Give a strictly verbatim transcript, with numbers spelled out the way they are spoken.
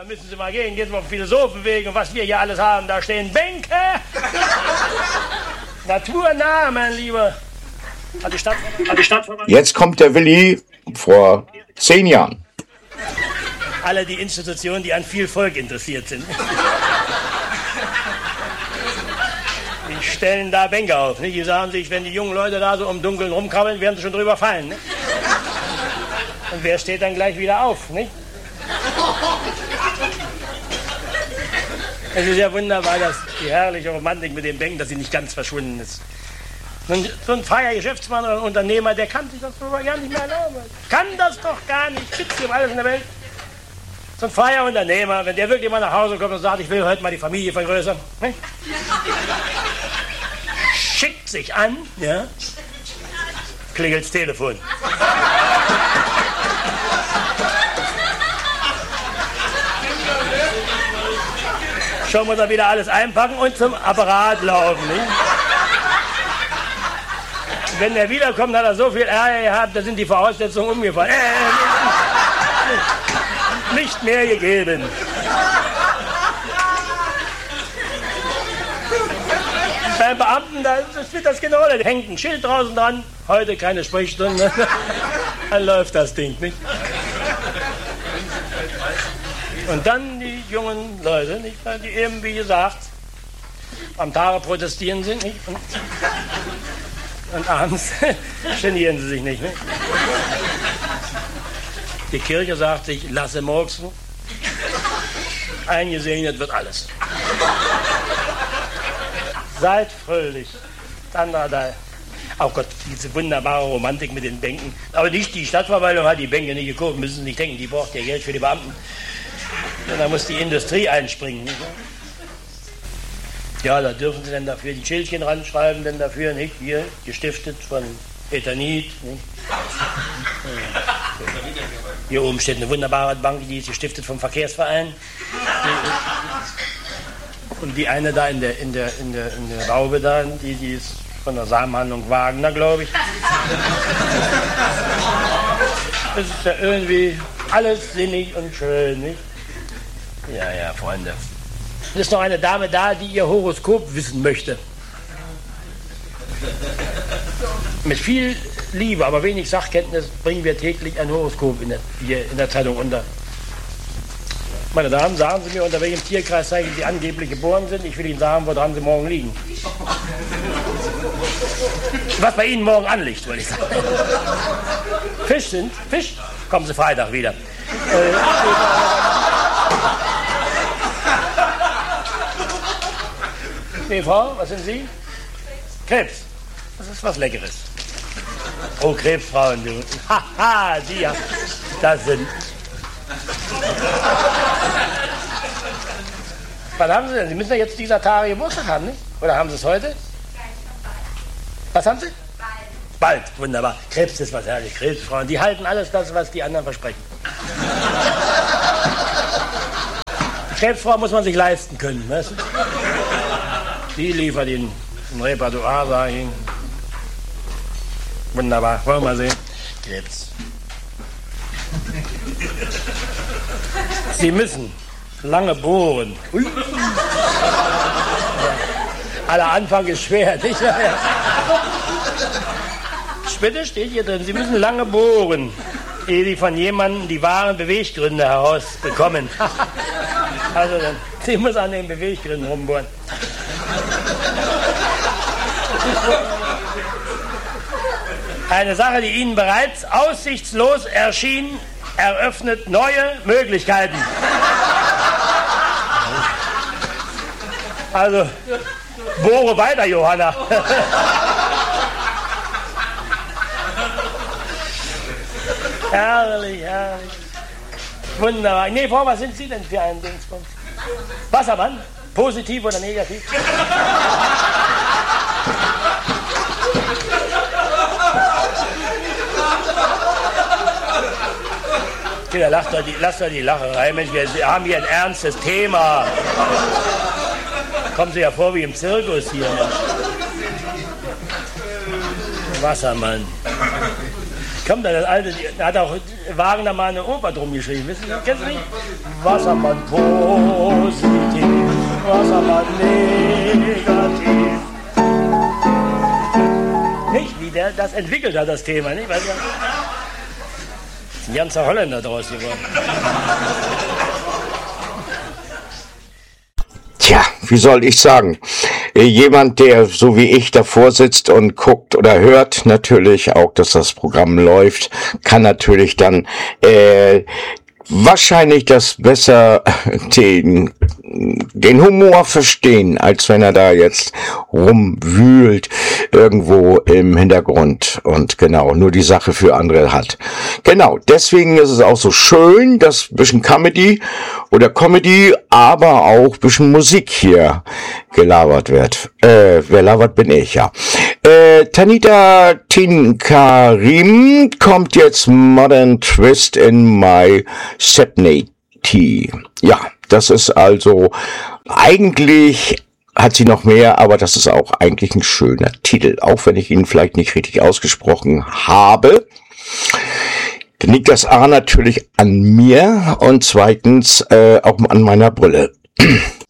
da müssen Sie mal gehen. Gehen Sie mal auf den Philosophenweg und was wir hier alles haben. Da stehen Bänke. Naturnah, mein Lieber. Hat die Stadt, hat die Stadt Jetzt kommt der Willi vor zehn Jahren. Alle die Institutionen, die an viel Volk interessiert sind. Die stellen da Bänke auf. Nicht? Die sagen sich, wenn die jungen Leute da so um Dunkeln rumkrabbeln, werden sie schon drüber fallen. Nicht? Und wer steht dann gleich wieder auf? Nicht? Es ist ja wunderbar, dass die herrliche Romantik mit den Bänken, dass sie nicht ganz verschwunden ist. So ein freier Geschäftsmann oder ein Unternehmer, der kann sich das doch gar nicht mehr erlauben. Kann das doch gar nicht. Gibt's hier alles in der Welt. So ein freier Unternehmer, wenn der wirklich mal nach Hause kommt und sagt, ich will heute mal die Familie vergrößern, ne? Schickt sich an, ja, klingelt's Telefon. Schon muss er wieder alles einpacken und zum Apparat laufen. Nicht? Wenn er wiederkommt, hat er so viel Ärger gehabt, da sind die Voraussetzungen umgefallen. Äh, nicht mehr gegeben. Beim Beamten, da wird das genau, da hängt ein Schild draußen dran, heute keine Sprechstunde, dann läuft das Ding, nicht? Und dann die jungen Leute, nicht, die eben, wie gesagt, am Tage protestieren sind, nicht? Und, und abends genieren sie sich nicht, nicht? Die Kirche sagt sich, lasse murksen, eingesegnet wird alles. Seid fröhlich, dann da. Oh Gott, diese wunderbare Romantik mit den Bänken. Aber nicht die Stadtverwaltung hat die Bänke nicht gekauft, müssen Sie nicht denken, die braucht ja Geld für die Beamten. Und da muss die Industrie einspringen. Nicht? Ja, da dürfen Sie dann dafür die Schildchen ranschreiben, denn dafür, nicht? Hier, gestiftet von Ethanit. Nicht? Hier oben steht eine wunderbare Bank, die ist gestiftet vom Verkehrsverein. Und die eine da in der, in der, in der, in der Raube da, die, die ist von der Samenhandlung Wagner, glaube ich. Das ist ja irgendwie alles sinnig und schön, nicht? Ja, ja, Freunde. Es ist noch eine Dame da, die ihr Horoskop wissen möchte. Mit viel Liebe, aber wenig Sachkenntnis bringen wir täglich ein Horoskop in der, hier in der Zeitung unter. Meine Damen, sagen Sie mir, unter welchem Tierkreiszeichen Sie angeblich geboren sind. Ich will Ihnen sagen, woran Sie morgen liegen. Was bei Ihnen morgen anliegt, würde ich sagen. Fisch sind? Fisch? Kommen Sie Freitag wieder. Äh, nee, Frau, was sind Sie? Krebs. Das ist was Leckeres. Oh, Krebsfrauen, du. Haha, Sie ja. Das sind... Was haben Sie denn? Sie müssen ja jetzt dieser Tage Geburtstag haben, nicht? Oder haben Sie es heute? Was haben Sie? Bald. Bald, wunderbar. Krebs ist was herrlich. Krebsfrauen, die halten alles das, was die anderen versprechen. Krebsfrau muss man sich leisten können, weißt du? Die liefert Ihnen ein Repertoire, sag ich Ihnen. Wunderbar, wollen wir mal sehen. Krebs. Sie müssen lange bohren. Ui. Aller Anfang ist schwer, nicht? Ja, ja. Bitte steht hier drin, Sie müssen lange bohren, ehe Sie von jemandem die wahren Beweggründe herausbekommen. Also, dann, Sie muss an den Beweggründen rumbohren. Eine Sache, die Ihnen bereits aussichtslos erschien, eröffnet neue Möglichkeiten. Also, bohre weiter, Johanna. Herrlich, herrlich. Wunderbar. Nee, Frau, was sind Sie denn für ein Dingsbums? Wassermann? Positiv oder negativ? Kinder, lasst doch die, lasst doch die Lacherei, Mensch, wir haben hier ein ernstes Thema. Kommen Sie ja vor wie im Zirkus hier, Mensch. Wassermann. kommt da das alte, da hat auch Wagner mal eine Oper drum geschrieben, wissen Sie, kennst du nicht? Wassermann positiv, Wassermann negativ. Nicht, wie der das entwickelt hat, das Thema, nicht? Weil der, ist ein ganzer Holländer draus geworden. Tja, wie soll ich sagen? Jemand, der so wie ich davor sitzt und guckt oder hört natürlich auch, dass das Programm läuft, kann natürlich dann äh, wahrscheinlich das besser den den Humor verstehen, als wenn er da jetzt rumwühlt irgendwo im Hintergrund und genau nur die Sache für andere hat. Genau, deswegen ist es auch so schön, dass ein bisschen Comedy oder Comedy, aber auch ein bisschen Musik hier gelabert wird. Äh, wer labert, bin ich, ja. Äh, Tanita Tinkarim kommt jetzt Modern Twist in My Sepney Tea. Ja, das ist also eigentlich, hat sie noch mehr, aber das ist auch eigentlich ein schöner Titel, auch wenn ich ihn vielleicht nicht richtig ausgesprochen habe. Dann liegt das A natürlich an mir und zweitens äh, auch an meiner Brille.